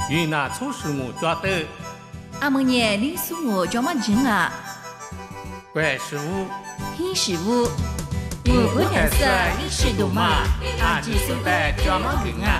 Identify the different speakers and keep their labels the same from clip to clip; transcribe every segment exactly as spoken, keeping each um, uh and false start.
Speaker 1: 云南从事我抓的。
Speaker 2: 阿么年你说我叫么真啊？
Speaker 1: 怪师傅，
Speaker 2: 黑师傅，我不认识你是懂吗？阿只是在叫么人啊？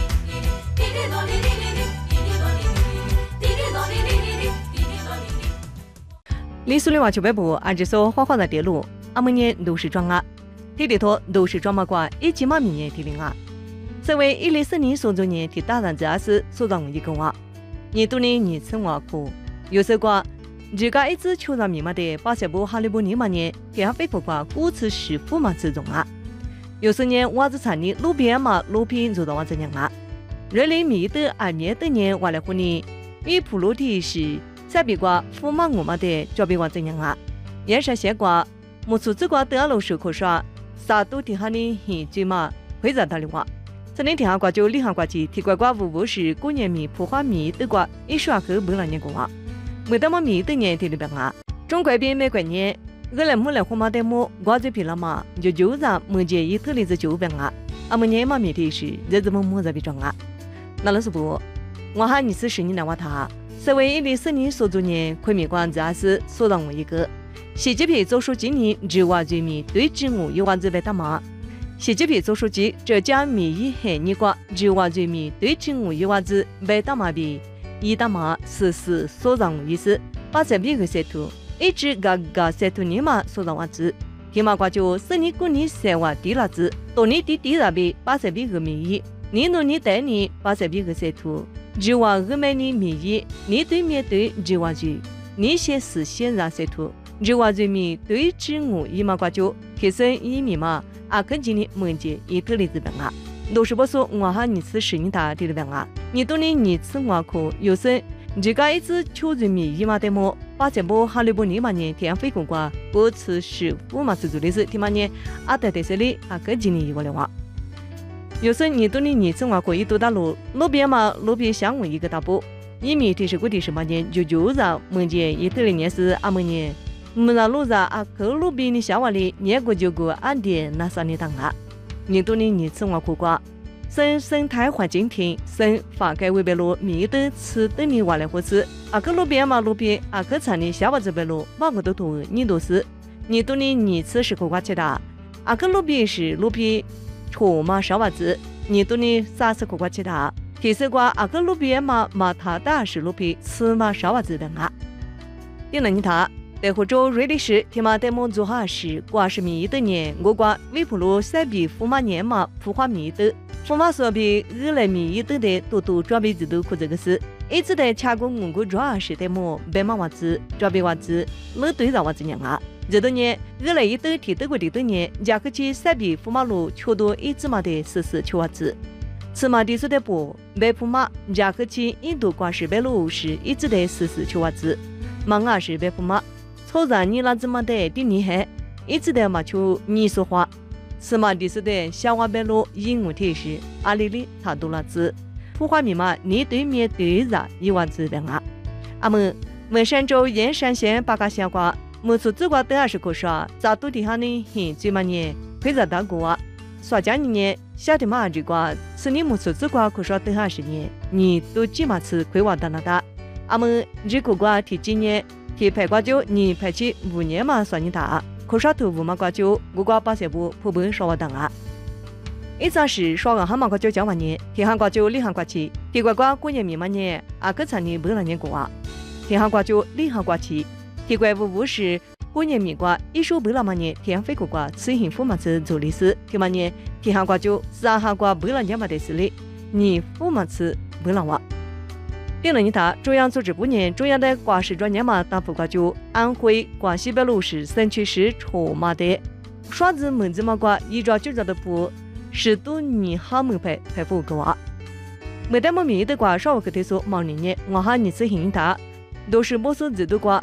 Speaker 3: 李苏的话就北部，按这首花花的电路，阿么年都是装啊，体里头都是装嘛瓜，一起嘛明年体零啊。作为一零四年所做年体打上这是所让一个话，年度的年成话苦，有时瓜，这个一直求上密码的八十部哈利波尼嘛年，给他恢复瓜古词师傅嘛之中啊。有时年娃子产的路边嘛路边做到娃子娘啊，人类米的二年的年话来乎呢，与普罗提是。再比瓜驸马我们的就比瓜怎样啊？也是些瓜，木出这瓜得了手可说，啥都听下的很最嘛，会在打的话。这里听下瓜就厉害瓜去，提瓜瓜无无是过年米普花米的瓜，一说口不让人过啊。没得么米的年的里边啊，中国边美国年，我来木来驸马的木瓜最皮了嘛，就就让木节一头里子就边啊，啊么年嘛米的是日子么木在比装啊，那老师不，我喊你是十年来话他。作为一零四年所做年，昆明关这是所让我一个。习近平总书记呢，指望人民对政务有关子被打骂。习近平总书记浙江民意海你瓜，指望人民对政务有关子被打骂比，一打骂是是所让我意思，把这边个色图，一直个个色图尼嘛所让我子。起码瓜就十年过年生活低了子，多年的低了比把这边个民意，年度年带年把这边个色图。指望人民的民意，你对面对指望人，你先实现让色图，指望人民对政务一马瓜就提升一米嘛，啊，跟今年梦见一头的资本啊，都是不说我哈你是十年大的本啊，你都你你吃我苦有生，这个一直求人民一马的么，把这波哈利波尼嘛年天飞过瓜，不吃食物嘛是做的是，提嘛年啊在在这里啊跟今年一个的话。有时你都你你生活可以多大路，路边嘛路边相问一个大步，一米提示过的什么年就就让梦见一头的年是阿么年，没让路上啊可路边的小娃里年过就过安点那啥你当啊，你都你你生活苦瓜，生生态环境天生发改委白路米的吃等你话来或吃，啊可路边嘛路边啊可产的小娃子白路哪个都同你都是，你都你你吃是苦瓜吃的，啊可路边是路边。错嘛小娃子，你都你啥时苦瓜吃它？提示瓜阿个路边嘛嘛他大是路边吃嘛小娃子的啊。第二你他，在湖州瑞丽市天马在蒙做哈市瓜是米的年，我瓜微普路塞比驸马年嘛普花米的，驸马说比日来米的的多多准备制度可这个是，一直在查过我国主要是在么白马娃子准备娃子，老对上娃子娘啊。这多年，日来一斗提德国的多年，加克去塞比驸马路求多一芝麻的实施求娃子，此马的说的不，白驸马加克去印度瓜是白路是一直在实施求娃子，马啊是白驸马，错上你那芝麻的的厉害，一直在嘛求你说话，此马的说的小娃白路鹦鹉提示阿里里他多了子，普花密码你对面对着一万字的啊，阿么文山州盐山县八嘎县瓜。没出这个第二十个说，咋都底下呢？很最嘛年，会在大国啊，说家你年，晓得嘛这个，是你没出这个可说第二十年，你都起码是规划到那的。阿么这个瓜提几年，提排瓜就你排起五年嘛算你大，可说头五嘛瓜就我瓜八十步普遍说我等啊。一张是说个蛤蟆瓜就交完年，提韩瓜就李韩瓜去，提瓜瓜过年密码年，啊个产年不让年过啊，提韩瓜就李韩瓜去。提怪物物是过年米瓜，一手不那么年，天飞过瓜，吃幸福嘛是做历史。提嘛年，提韩瓜就三韩瓜不那年嘛的事哩，你富嘛吃不那话。第二年他中央组织部年，中央的瓜市专业嘛当副瓜就安徽广西北路市山区市筹码的，刷子门子嘛瓜依照就照的不，十多年哈门派派副瓜。每当我米的瓜稍微可提说毛年年，我哈你吃幸他。都是没收制度瓜，